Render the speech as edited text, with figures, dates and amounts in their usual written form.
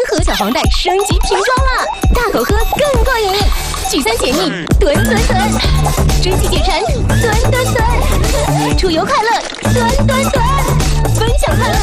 盒小黄袋升级瓶装了，大口喝更过瘾。聚餐解腻，吨吨吨；追剧解馋，吨吨吨；出游快乐，吨吨吨；分享快乐。